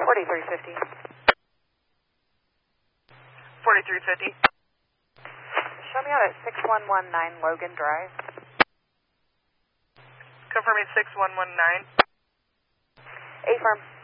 4350. 4350. Show me out at 6119 Logan Drive. Confirming 6119. Affirm.